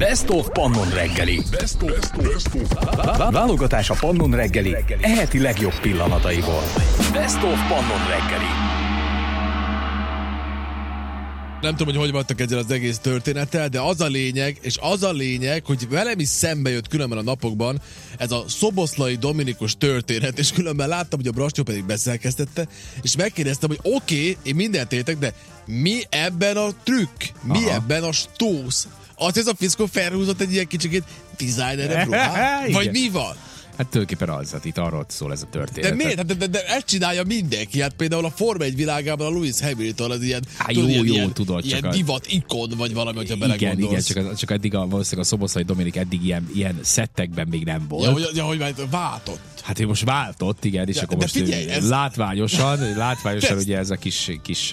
Best of Pannon reggeli. Válogatás a Pannon reggeli eheti legjobb pillanataiból. Best of Pannon reggeli. Nem tudom, hogy vagytok ezzel az egész történettel, de az a lényeg, hogy velem is szembe jött különben a napokban ez a Szoboszlai Dominikus történet, és különben láttam, hogy a Brastyó pedig beszélkeztette, és megkérdeztem, hogy oké, én mindent értek, de mi ebben a trükk? Mi ebben a stósz? Az ez a fiszkó felhúzott egy ilyen kicsikét designer ruhát? Vagy mi van? Hát tulajdonképpen az, hát itt arról szól ez a történet. De miért? De ezt csinálja mindenki. Hát például a Forma 1 világában a Lewis Hamilton az ilyen, tudod, ilyen divat ikon, vagy valami, hogyha belegondolsz. Igen, csak eddig valószínűleg a Szoboszlai Dominik eddig ilyen szettekben még nem volt. Ja, hogy már váltott. Hát ő most váltott, igen, és akkor most figyelj, látványosan ugye ez a kis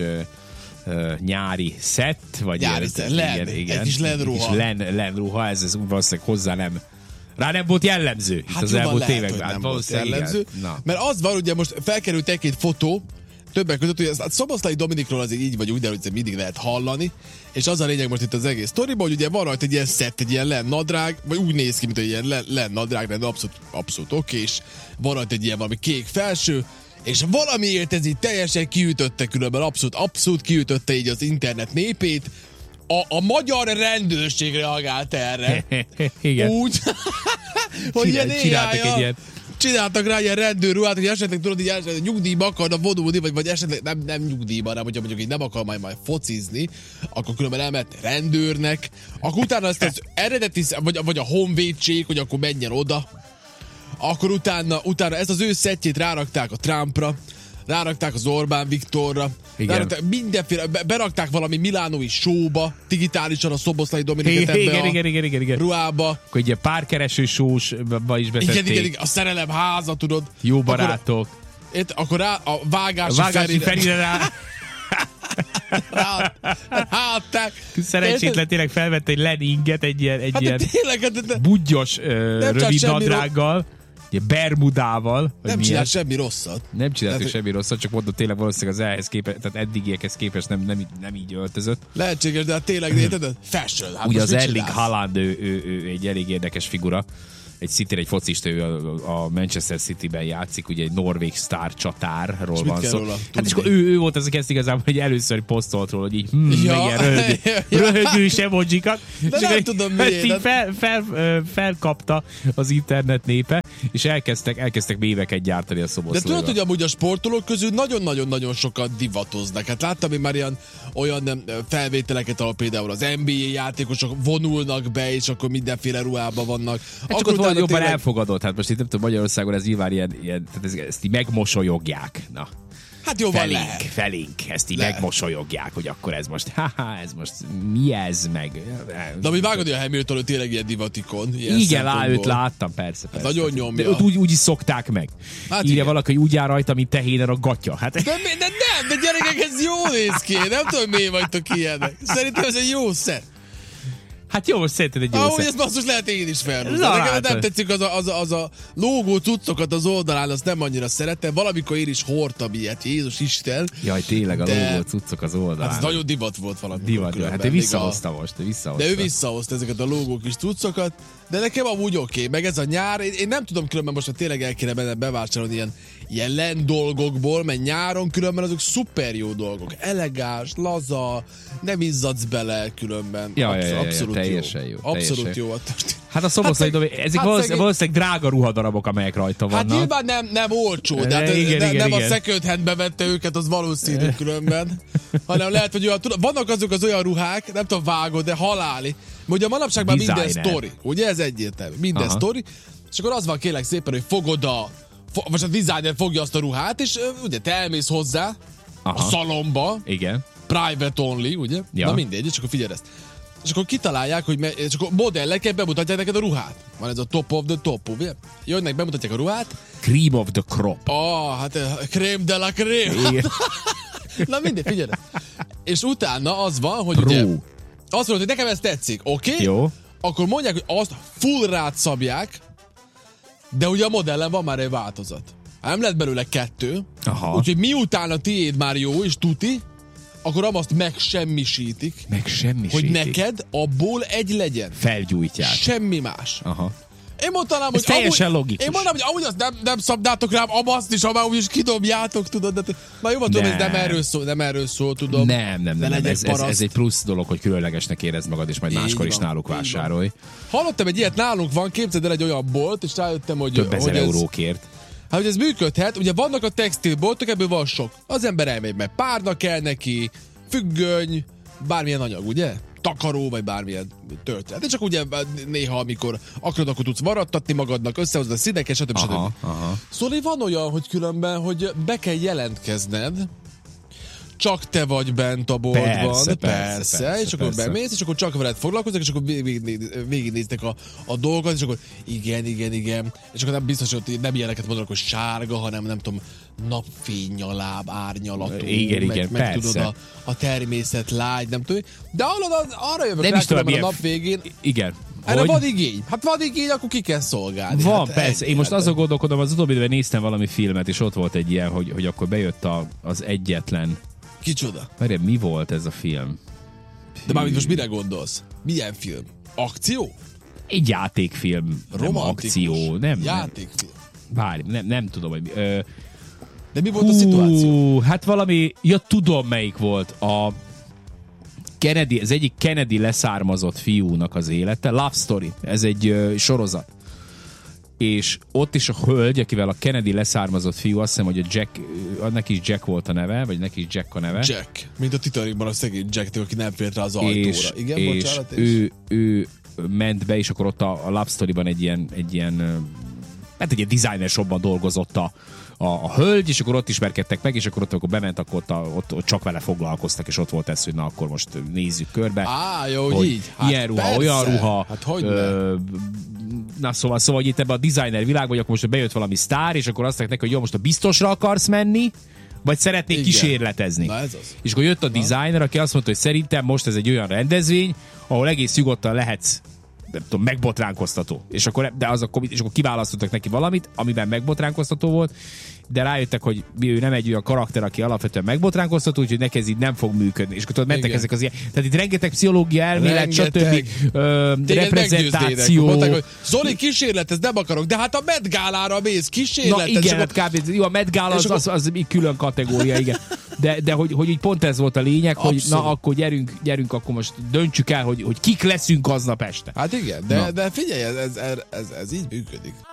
nyári szett, vagy nyári szett, igen. Egy kis lenruha. Lenruha, ez valószínűleg hozzá nem volt jellemző itt hát az elmúlt években. Nem volt jellemző, mert az van, ugye most felkerült egy-két fotó, többek között, hogy a Szoboszlai Dominikról azért így vagy úgy, de hogy mindig lehet hallani, és az a lényeg most itt az egész sztoriban, hogy ugye van rajta egy ilyen szett, egy ilyen lennadrág, vagy úgy néz ki, mint egy ilyen lennadrág, de abszolút oké, és van rajta egy ilyen valami kék felső, és valamiért ez így teljesen kiütötte különben, abszolút kiütötte így az internet népét. A magyar rendőrség reagált erre. Igen. Úgy, hogy csináltak rá ilyen rendőrruhát, hogy esetleg tudod, így esetleg nyugdíjba akarna vonulni, vagy esetleg nem nyugdíjba, hanem hogyha mondjuk így nem akar majd focizni, akkor különben elment rendőrnek, akkor utána ezt az eredeti, vagy a honvédség, hogy akkor menjen oda, akkor utána ezt az ő szettjét rárakták a Trumpra, rárakták az Orbán Viktorra, rárakták mindenféle, berakták valami milánói showba, digitálisan a Szoboszlai Dominiket ebbe a ruhába. Akkor egy párkereső show-ba is betették. Igen, a szerelem háza, tudod. Jó barátok. Akkor rá a vágási Ferire ráadták. Szerencsétlen tényleg felvette egy leninget, egy ilyen budgyos rövid nadrággal. Bermudával. Nem csinált semmi rosszat. Nem csinált semmi rosszat, csak mondom, tényleg valószínűleg az ehhez képest, tehát eddigiekhez képest nem így öltözött. Lehetséges, de hát tényleg érted? Fashion. Hát ugye az Erling Haaland, ő egy elég érdekes figura. Szintén egy focista, ő a Manchester City-ben játszik, ugye egy norvég sztár csatárról van szó. Hát és akkor ő volt az, aki ezt igazából hogy először posztolt róla, hogy így röhögős emojikat. De nem tudom miért. Felkapta az internet népe, és elkezdtek mémeket gyártani a Szoboszlaival. De tudod, hogy amúgy a sportolók közül nagyon-nagyon-nagyon sokat divatoznak. Hát láttam én már olyan felvételeket, ahol például az NBA játékosok vonulnak be, és akkor mindenféle ruhában vannak. Hát jobban tényleg elfogadott, hát most itt nem tudom, Magyarországon ez nyilván ilyen tehát ezt így megmosolyogják. Na. Hát jóval lehet. Felénk, ezt így megmosolyogják, hogy akkor ez most, ez most mi ez meg? De ami vágod, hogy a Hamilton tényleg ilyen divatikon. Igen, őt láttam, persze. Hát nagyon nyomja. De ott úgy is szokták meg. Hát írja valaki, hogy úgy jár rajta, mint tehénen a gatya. Hát. De gyerekek, ez jól néz ki. Nem tudom, miért vagytok ilyenek. Szerintem ez egy jó szett. Hát jó, most szerinted egy jó szett. Ezt basszus lehet én is felhúzni. Nekem nem tetszik az a lógó cuccokat az oldalán, azt nem annyira szerettem. Valamikor én is hordtam ilyet, Jézus Isten. Jaj, tényleg a lógó cuccok az oldalán. Hát ez nagyon divat volt valami. Divat, hát ő visszahozta most. De ő visszahozta ezeket a lógó kis cuccokat. De nekem amúgy oké, meg ez a nyár, én nem tudom különben most, hogy tényleg el kéne benne bevásárolni ilyen len dolgokból, mert nyáron különben azok szuper jó dolgok. Elegáns, laza, nem izzadsz bele különben. Abszolút teljesen jó. Abszolút jó. Hát a Szoboszlai ezek valószínűleg drága ruhadarabok, amelyek rajta vannak. Hát nyilván nem olcsó, de nem a second handbe vette őket, az valószínű különben, hanem lehet, hogy vannak azok az olyan ruhák, nem tudom, vágod, de haláli. Ugye manapság már minden sztori, ugye ez egyértelmű, minden sztori, és akkor az van kérlek szépen, hogy fogod vagy a designer fogja azt a ruhát, és ugye te elmész hozzá a szalomba, igen. Private only, ugye? Ja. Na mindegy, és akkor figyelj ezt. És akkor kitalálják, és akkor modelleket bemutatják neked a ruhát. Van ez a top of the top, ugye? Jönnek, bemutatják a ruhát. Cream of the crop. Hát crème de la crème. Na mindegy, figyelj. És utána az van, hogy ugye azt mondod, hogy nekem ez tetszik, oké? Jó. Akkor mondják, hogy azt full rád szabják, de ugye a modellen van már egy változat. Nem lett belőle 2, úgyhogy miután a tiéd már jó és tuti, akkor azt megsemmisítik. Hogy neked abból egy legyen. Felgyújtják. Semmi más. Aha. Én mondanám, hogy teljesen logikus. Én mondanám, hogy amúgy azt nem szabdátok rám, azt is, amúgy is kidobjátok, tudod. De, na jó, tudom, ez nem erről szól, tudom. Nem. Ez egy plusz dolog, hogy különlegesnek érezd magad, és majd máskor is náluk vásárolj. Hallottam, egy ilyet nálunk van, képzeld el, egy olyan bolt, és rájöttem, hogy... Több ezer eurókért. Hát, hogy ez működhet, ugye vannak a textilboltok, ebből van sok. Az ember elmegy, mert párna kell neki, függöny, bármilyen anyag, ugye? Takaró, vagy bármilyen történet. De csak ugye néha, amikor akarod, akkor tudsz maradtatni magadnak, összehozod a színeket, stb. Szóval van olyan, hogy különben, hogy be kell jelentkezned, csak te vagy bent a boltban, persze, és akkor bemész, és akkor csak veled foglalkoznak, és akkor végignéznek a dolgokat, és akkor igen, és akkor nem biztos, hogy nem ilyeneket mondanak, hogy sárga, hanem nem tudom, napfénynyaláb, árnyalatú, meg tudod a természet lágy, nem tudom, de arra jövök rá, különben a nap végén. Igen. Erre van igény. Hát van igény, akkor ki kell szolgálni. Van, persze. Én most azon gondolkodom, az utóbbi időben néztem valami filmet, és ott volt egy ilyen, hogy akkor bejött az egyetlen. Kicsoda? Várj, mi volt ez a film? De már most mire gondolsz? Milyen film? Akció? Egy játékfilm. Romantikus. Nem akció. Nem. Játékfilm. Várj, nem tudom, hogy... De mi volt a szituáció? Hát valami... Ja, tudom, melyik volt. Az egyik Kennedy leszármazott fiúnak az élete. Love Story. Ez egy sorozat. És ott is a hölgy, akivel a Kennedy leszármazott fiú, azt hiszem, hogy a Jack, neki is Jack volt a neve, vagy neki is Jack a neve. Jack. Mint a Titanicban a szegény Jack, aki nem fért rá az ajtóra. Igen, és bocsánat. Ő ment be, és akkor ott a Love Story-ban egy ilyen designer shopban dolgozott a hölgy, és akkor ott ismerkedtek meg, és akkor ott, amikor bement, akkor ott csak vele foglalkoztak, és ott volt ez, hogy na, akkor most nézzük körbe. Jó, így. Hát ilyen ruha, persze. Olyan ruha. Hát hogy na szóval, hogy itt ebben a designer világban, hogy akkor most bejött valami sztár, és akkor azt mondták neki, hogy jó, most a biztosra akarsz menni, vagy szeretnék kísérletezni. Na ez az. És akkor jött a designer, aki azt mondta, hogy szerintem most ez egy olyan rendezvény, ahol egész nyugodtan lehetsz, nem tudom, megbotránkoztató. És akkor kiválasztottak neki valamit, amiben megbotránkoztató volt, de rájöttek, hogy ő nem egy olyan karakter, aki alapvetően megbotránkoztató, úgyhogy neki ez így nem fog működni. És akkor mentek ezek az ilyen... Tehát itt rengeteg pszichológia elmélet, stb. Reprezentáció. Mondták, hogy Zoli, kísérletez, nem akarok, de hát a Met Gálára mész, kísérletez. Na igen, hát kb. Jó, a Met Gala az külön kategória, igen. De hogy így pont ez volt a lényeg, hogy na akkor gyerünk, akkor most döntsük el, hogy kik leszünk aznap este. Hát igen, de figyelj, ez így működik.